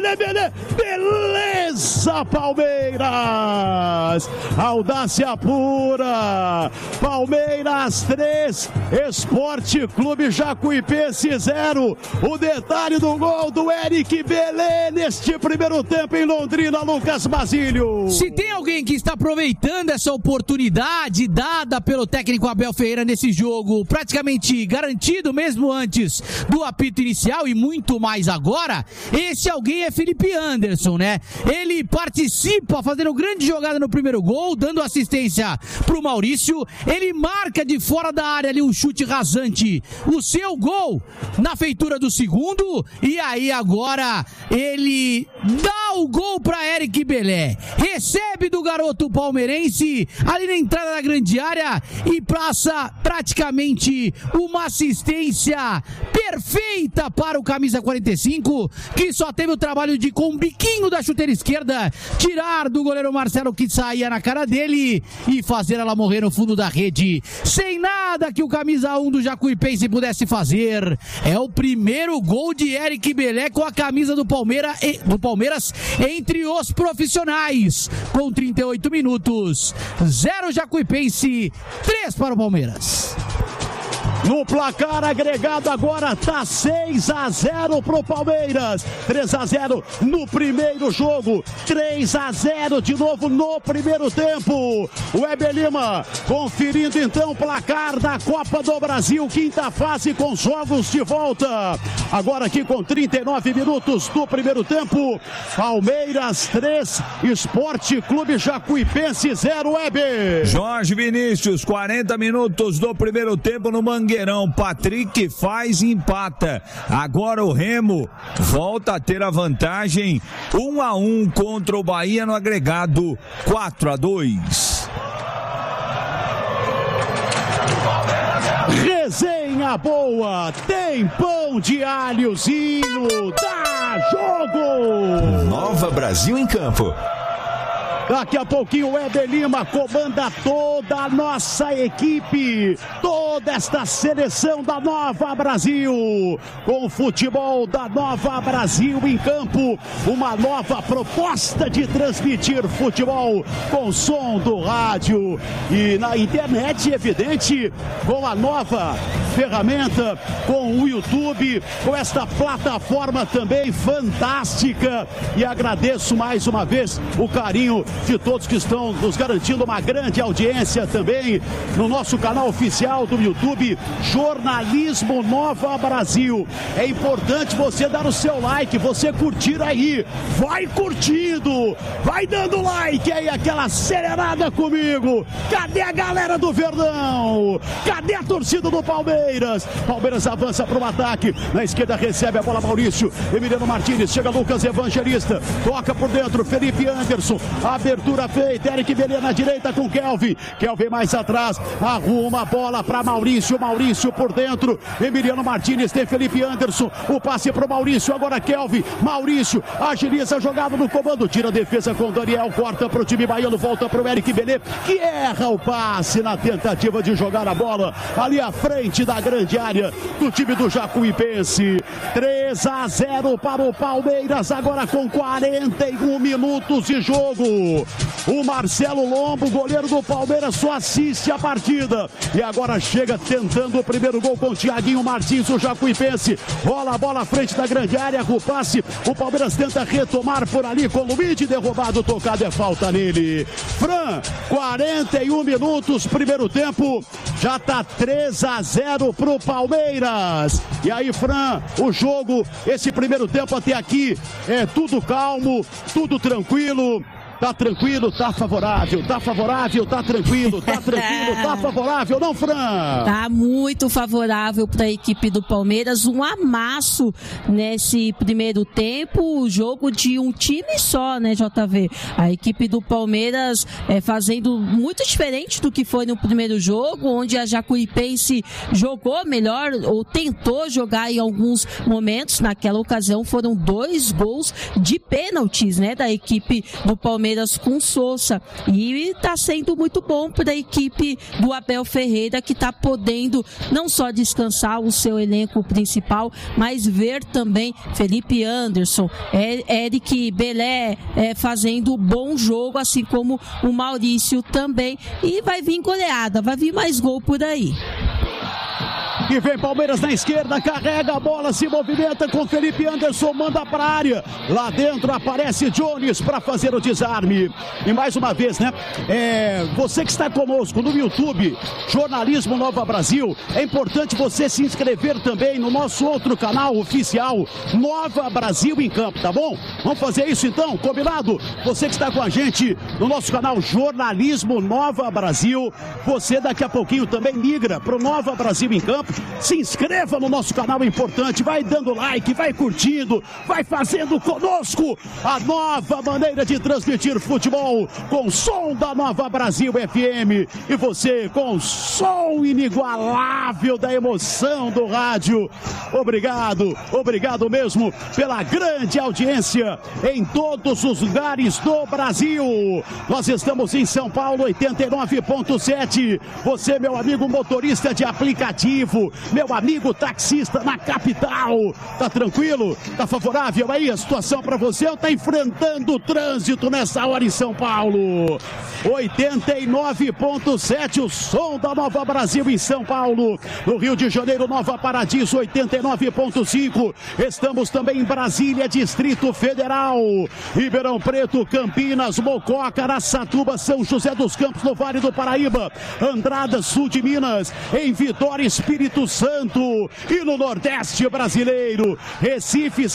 beleza, Palmeiras! Audácia pura! Palmeiras 3, Esporte Clube Jacuipense 0. O detalhe do gol do Eric Belê neste primeiro tempo em Londrina, Lucas Basílio. Se tem alguém que está aproveitando essa oportunidade dada pelo técnico Abel Ferreira nesse jogo, praticamente garantido mesmo antes do apito inicial e muito mais agora, esse alguém é Felipe Anderson, né? Ele participa fazendo grande jogada no primeiro gol, dando assistência pro Maurício, ele marca de fora da área ali um chute rasante, o seu gol na feitura do segundo, e aí agora ele dá o gol para Eric Belé, recebe do garoto palmeirense ali na entrada da grande área e passa praticamente uma assistência perfeita para o camisa 45, que só teve o trabalho de, com o biquinho da chuteira esquerda, tirar do goleiro Marcelo que saía na cara dele e fazer ela morrer no fundo da rede, sem nada que o camisa 1 do Jacuipense pudesse fazer. É o primeiro gol de Eric Belé com a camisa do Palmeiras entre os profissionais, com 38 minutos, 0 Jacuipense, 3 para o Palmeiras. No placar agregado agora tá 6-0 pro Palmeiras, 3-0 no primeiro jogo, 3-0 de novo no primeiro tempo. O Weber Lima conferindo então o placar da Copa do Brasil, quinta fase com jogos de volta. Agora aqui com 39 minutos do primeiro tempo, Palmeiras 3, Esporte Clube Jacuipense 0, Weber. Jorge Vinícius, 40 minutos do primeiro tempo no Mangueirão. Patrick faz e empata. Agora o Remo volta a ter a vantagem, 1-1 contra o Bahia no agregado, 4-2. Resenha boa, tem pão de alhozinho, dá jogo! Nova Brasil em campo. Daqui a pouquinho o Weber Lima comanda toda a nossa equipe, toda esta seleção da Nova Brasil, com o futebol da Nova Brasil em campo, uma nova proposta de transmitir futebol com som do rádio e na internet, evidente, com a nova ferramenta, com o YouTube, com esta plataforma também fantástica, e agradeço mais uma vez o carinho de todos que estão nos garantindo uma grande audiência também no nosso canal oficial do YouTube, Jornalismo Nova Brasil. É importante você dar o seu like, você curtir aí, vai curtindo, vai dando like aí, aquela acelerada comigo. Cadê a galera do Verdão? Cadê a torcida do Palmeiras? Palmeiras avança para o ataque, na esquerda recebe a bola Maurício, Emiliano Martins, chega Lucas Evangelista, toca por dentro, Felipe Anderson, abertura feita, Eric Belê na direita com Kelvin mais atrás, arruma a bola para Maurício por dentro, Emiliano Martins, tem Felipe Anderson, o passe para o Maurício, agora Kelvin, Maurício agiliza a jogada no comando, tira a defesa com Daniel, corta para o time baiano, volta para o Eric Belê, que erra o passe na tentativa de jogar a bola ali à frente da grande área do time do Jacuipense. 3-0 para o Palmeiras, agora com 41 minutos de jogo. O Marcelo Lombo, goleiro do Palmeiras, só assiste a partida. E agora chega tentando o primeiro gol com o Thiaguinho Martins, o Jacuipense. Rola a bola à frente da grande área, o passe. O Palmeiras tenta retomar por ali com o Luigi, derrubado, tocado, é falta nele. Fran, 41 minutos, primeiro tempo. Já tá 3-0 pro Palmeiras. E aí, Fran, o jogo, esse primeiro tempo até aqui, é tudo calmo, tudo tranquilo. Tá tranquilo, tá favorável, tá tranquilo, tá favorável, não, Fran? Tá muito favorável para a equipe do Palmeiras, um amasso nesse primeiro tempo, o jogo de um time só, né, JV? A equipe do Palmeiras fazendo muito diferente do que foi no primeiro jogo, onde a Jacuipense jogou melhor, ou tentou jogar em alguns momentos. Naquela ocasião foram 2 gols de pênaltis, né, da equipe do Palmeiras, Palmeiras com Sousa. E está sendo muito bom para a equipe do Abel Ferreira, que está podendo não só descansar o seu elenco principal, mas ver também Felipe Anderson, Eric Belé fazendo bom jogo, assim como o Maurício também. E vai vir goleada, vai vir mais gol por aí. E vem Palmeiras na esquerda, carrega a bola, se movimenta com Felipe Anderson, manda para a área. Lá dentro aparece Jones para fazer o desarme. E mais uma vez, né? Você que está conosco no YouTube, Jornalismo Nova Brasil, é importante você se inscrever também no nosso outro canal oficial, Nova Brasil em Campo, tá bom? Vamos fazer isso então, combinado? Você que está com a gente no nosso canal Jornalismo Nova Brasil, você daqui a pouquinho também migra para o Nova Brasil em Campo. Se inscreva no nosso canal, importante, vai dando like, vai curtindo, vai fazendo conosco a nova maneira de transmitir futebol com som da Nova Brasil FM, e você com som inigualável da emoção do rádio. Obrigado mesmo pela grande audiência em todos os lugares do Brasil. Nós estamos em São Paulo, 89.7. Você, meu amigo motorista de aplicativo, meu amigo taxista na capital, tá tranquilo? Tá favorável aí a situação para você ou tá enfrentando o trânsito nessa hora em São Paulo? 89.7, o som da Nova Brasil em São Paulo. No Rio de Janeiro, Nova Paradiso, 89.5. Estamos também em Brasília, Distrito Federal, Ribeirão Preto, Campinas, Mococa, Araçatuba, São José dos Campos, no Vale do Paraíba, Andrada, sul de Minas, em Vitória, Espírito Santo, e no Nordeste brasileiro, Recife,